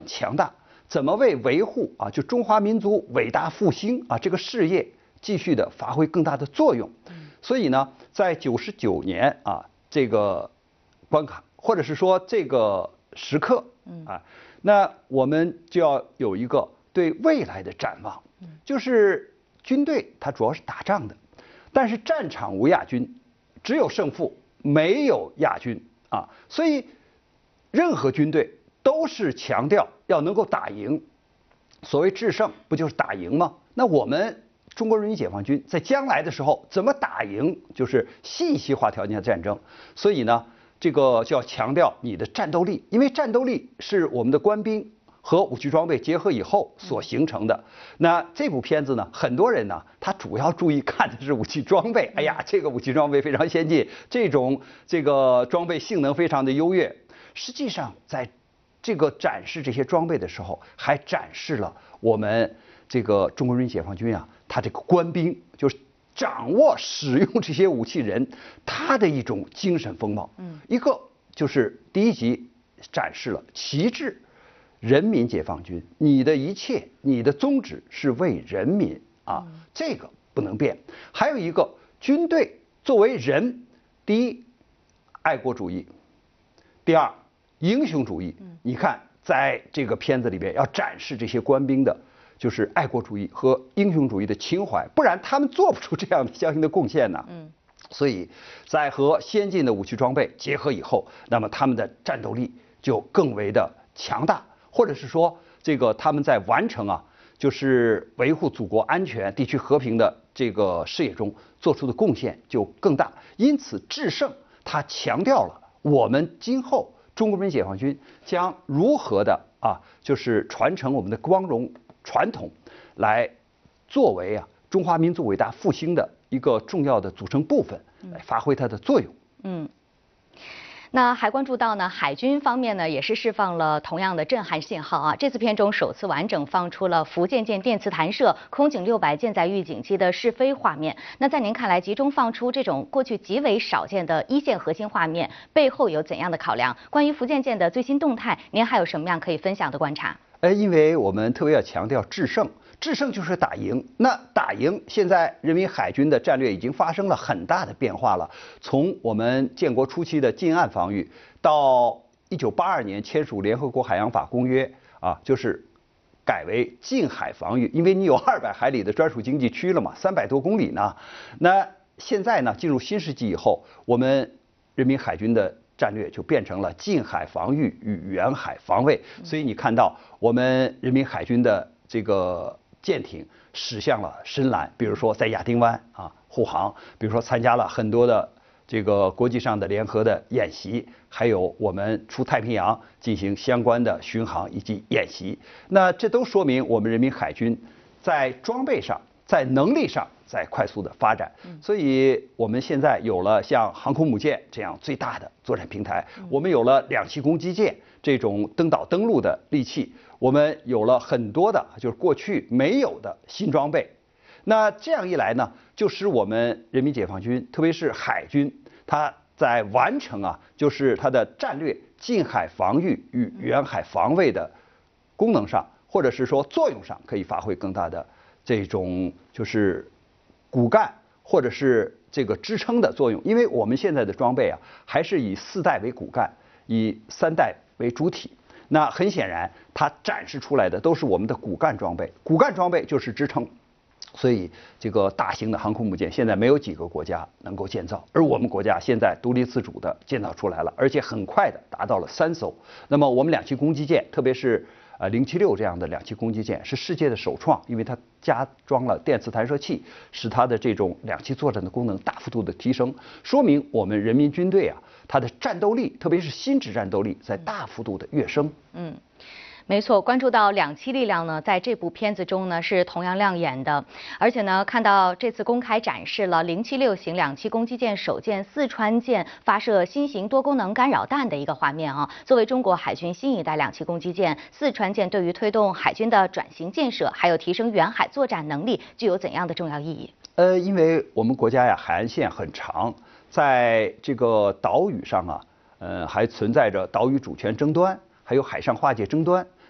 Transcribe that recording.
强大，怎么为维护啊就中华民族伟大复兴啊这个事业继续的发挥更大的作用。所以呢，在99年啊这个关卡，或者是说这个时刻啊，那我们就要有一个对未来的展望，就是军队它主要是打仗的，但是战场无亚军，只有胜负，没有亚军啊，所以任何军队都是强调要能够打赢。所谓制胜，不就是打赢吗？那我们中国人民解放军在将来的时候怎么打赢，就是信息化条件下战争。所以呢，这个就要强调你的战斗力，因为战斗力是我们的官兵和武器装备结合以后所形成的。那这部片子呢，很多人呢，他主要注意看的是武器装备。哎呀，这个武器装备非常先进，这个装备性能非常的优越。实际上，在这个展示这些装备的时候，还展示了我们这个中国人民解放军啊，他这个官兵就是掌握使用这些武器人他的一种精神风貌。一个就是第一集展示了旗帜。人民解放军，你的一切，你的宗旨是为人民啊，这个不能变。还有一个，军队作为人，第一，爱国主义；第二，英雄主义。你看，在这个片子里边要展示这些官兵的，就是爱国主义和英雄主义的情怀，不然他们做不出这样的相应的贡献呢。所以在和先进的武器装备结合以后，那么他们的战斗力就更为的强大。或者是说，这个他们在完成啊，就是维护祖国安全、地区和平的这个事业中做出的贡献就更大。因此，制胜它强调了我们今后中国人民解放军将如何的啊，就是传承我们的光荣传统，来作为啊中华民族伟大复兴的一个重要的组成部分，来发挥它的作用。 那还关注到呢，海军方面呢也是释放了同样的震撼信号啊。这次片中首次完整放出了福建舰电磁弹射空警600舰载预警机的试飞画面。那在您看来，集中放出这种过去极为少见的一线核心画面，背后有怎样的考量？关于福建舰的最新动态，您还有什么样可以分享的观察？ 因为我们特别要强调制胜。制胜就是打赢，那打赢，现在人民海军的战略已经发生了很大的变化了。从我们建国初期的近岸防御，到1982年签署联合国海洋法公约啊，就是改为近海防御，因为你有200海里的专属经济区了嘛，300多公里呢。那现在呢，进入新世纪以后，我们人民海军的战略就变成了近海防御与远海防卫。所以你看到我们人民海军的这个舰艇驶向了深蓝，比如说在亚丁湾啊护航，比如说参加了很多的这个国际上的联合的演习，还有我们出太平洋进行相关的巡航以及演习。那这都说明我们人民海军在装备上、在能力上在快速的发展。所以我们现在有了像航空母舰这样最大的作战平台，我们有了2栖攻击舰这种登岛登陆的利器。我们有了很多的，就是过去没有的新装备。那这样一来呢，就使我们人民解放军，特别是海军，它在完成啊，就是它的战略近海防御与远海防卫的功能上，或者是说作用上，可以发挥更大的这种就是骨干或者是这个支撑的作用。因为我们现在的装备啊，还是以4代为骨干，以3代为主体。那很显然，它展示出来的都是我们的骨干装备，骨干装备就是支撑。所以，这个大型的航空母舰现在没有几个国家能够建造，而我们国家现在独立自主的建造出来了，而且很快的达到了3艘。那么我们2栖攻击舰，特别是076这样的2栖攻击舰是世界的首创，因为它加装了电磁弹射器，使它的这种2栖作战的功能大幅度的提升，说明我们人民军队啊，它的战斗力，特别是新质战斗力，在大幅度的跃升。 没错，关注到2栖力量呢，在这部片子中呢是同样亮眼的，而且呢，看到这次公开展示了076型2栖攻击舰首舰四川舰发射新型多功能干扰弹的一个画面啊。作为中国海军新一代2栖攻击舰，四川舰对于推动海军的转型建设，还有提升远海作战能力，具有怎样的重要意义？ 因为我们国家呀，海岸线很长，在这个岛屿上啊，还存在着岛屿主权争端，还有海上划界争端。